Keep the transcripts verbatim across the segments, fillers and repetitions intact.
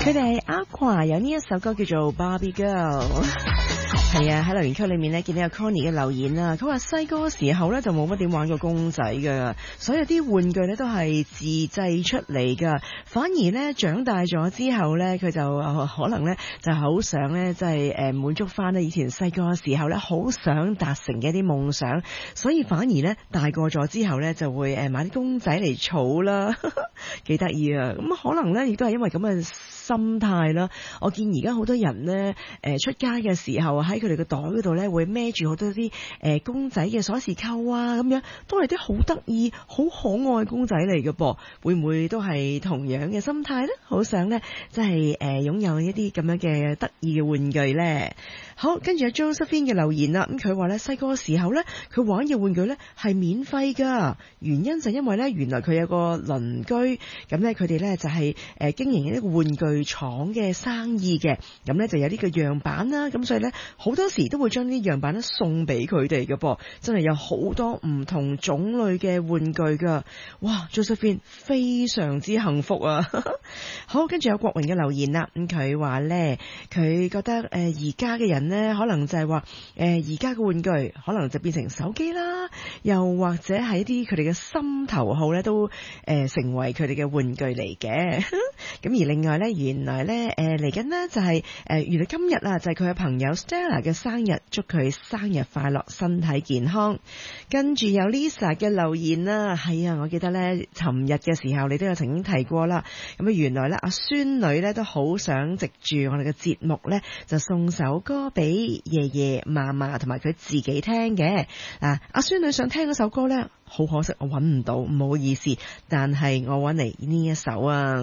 佢哋係 Aqua 有呢一首歌叫做 Barbie Girl。係啊，喺留言區裏面咧見到有 Connie 嘅留言啊，佢話細個時候咧就冇乜點玩過公仔噶，所有啲玩具咧都係自製出嚟噶，反而咧長大咗之後咧佢就、呃、可能咧就好想咧即係誒滿足翻咧以前細個嘅時候咧好想達成嘅一啲夢想，所以反而咧大個咗之後咧就會誒買啲公仔嚟儲啦，幾得意啊！咁可能咧亦都係因為咁嘅心態啦。我見而家好多人咧誒出街嘅時候喺佢哋個袋嗰度咧會孭住好多啲誒公仔嘅鎖匙扣啊，咁樣都係啲好得意好可愛公仔嚟嘅噃，會唔會都係同樣嘅心態咧？好想咧即係誒擁有一啲咁樣嘅得意嘅玩具咧。好，跟住有 Josephine 嘅留言啦，咁佢話咧細個時候咧佢玩嘅玩具咧係免費噶，原因就因為咧原來佢有個鄰居，咁咧佢哋咧就係誒經營一個玩具廠嘅生意嘅，咁咧就有呢個樣板啦，咁所以咧好多時都會將啲樣板咧送俾佢哋嘅噃，真係有好多唔同種類嘅玩具噶，哇 Josephine 非常之幸福啊！好，跟住有國榮嘅留言啦，咁佢話咧佢覺得誒而家嘅人咧可能就係話誒而家嘅玩具可能就變成手機啦，又或者係一啲佢哋嘅心頭好咧都誒、呃、成為佢哋嘅玩具嚟嘅。咁而另外咧原來咧誒嚟緊呢就係、是、誒、呃、原來今日啊就係佢嘅朋友 Stella 嘅生日，祝佢生日快樂，身體健康。跟住有 Lisa 嘅留言啦，係啊，我記得咧尋日嘅時候你都有曾經提過啦。咁啊原來咧阿孫女咧都好想藉住我哋嘅節目咧就送首歌俾爺爺嫲嫲同埋佢自己聽嘅。嗱，阿孫女想聽嗰首歌咧，好可惜我揾唔到，唔好意思，但係我揾嚟呢一首啊。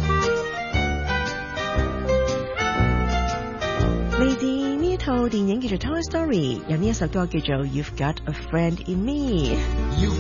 嚟自呢套電影叫做 Toy Story， 有呢一首歌叫做 You've Got a Friend in Me。